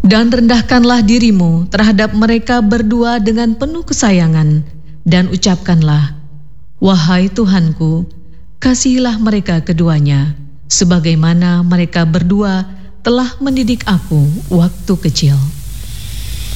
Dan rendahkanlah dirimu terhadap mereka berdua dengan penuh kesayangan, dan ucapkanlah, wahai Tuhanku, kasihilah mereka keduanya, sebagaimana mereka berdua telah mendidik aku waktu kecil.